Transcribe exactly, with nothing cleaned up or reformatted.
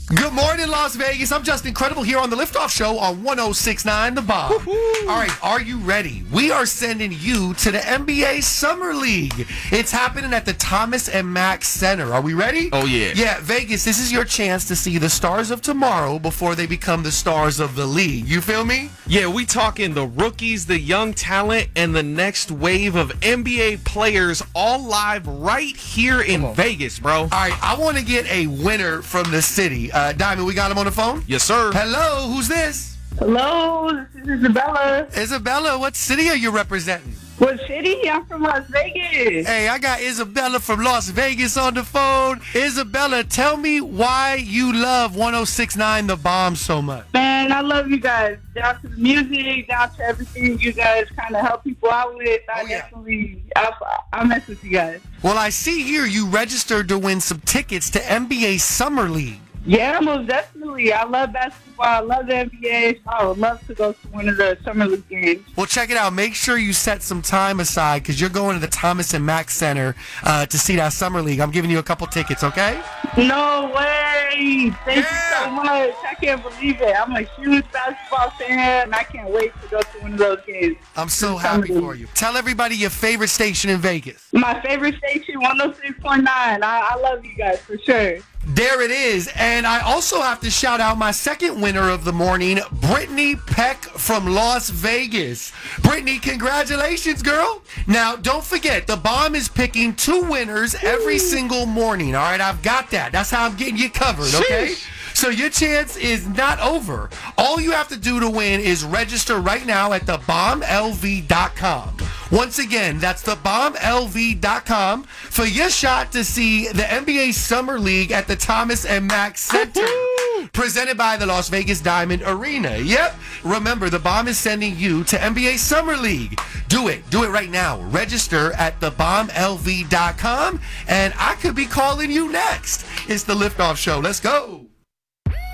Good morning, Las Vegas. I'm Justin Credible here on the Liftoff Show on one oh six point nine The Bomb. Woo-hoo. All right, are you ready? We are sending you to the N B A Summer League. It's happening at the Thomas and Mack Center. Are we ready? Oh, yeah. Yeah, Vegas, this is your chance to see the stars of tomorrow before they become the stars of the league. You feel me? Yeah, we talking the rookies, the young talent, and the next wave of N B A players all live right here in Vegas, bro. All right, I want to get a winner from the city. Uh, Diamond, we got him on the phone? Yes, sir. Hello, who's this? Hello, this is Isabella. Isabella, what city are you representing? What city? I'm from Las Vegas. Hey, I got Isabella from Las Vegas on the phone. Isabella, tell me why you love one oh six point nine The Bomb so much. Man, I love you guys. Down to the music, down to everything you guys kind of help people out with. I Oh, yeah. definitely, I, I mess with you guys. Well, I see here you registered to win some tickets to N B A Summer League. Yeah, most definitely. I love basketball. I love the N B A. So I would love to go to one of the Summer League games. Well, check it out. Make sure you set some time aside because you're going to the Thomas and Mack Center uh, to see that Summer League. I'm giving you a couple tickets, okay? No way. Thank Yeah. you so much. I can't believe it. I'm a huge basketball fan, and I can't wait to go to one of those games. I'm so Summer happy League. for you. Tell everybody your favorite station in Vegas. My favorite station, one oh six point nine. I, I love you guys for sure. There it is. And I also have to shout out my second winner of the morning, Brittany Peck from Las Vegas. Brittany, congratulations, girl. Now, don't forget, the Bomb is picking two winners every single morning. All right, I've got that. That's how I'm getting you covered, okay? Sheesh. So your chance is not over. All you have to do to win is register right now at the bomb L V dot com. Once again, that's the bomb L V dot com for your shot to see the N B A Summer League at the Thomas and Mack Center. Presented by the Las Vegas Diamond Arena. Yep. Remember, the Bomb is sending you to N B A Summer League. Do it. Do it right now. Register at the bomb L V dot com, and I could be calling you next. It's the Liftoff Show. Let's go.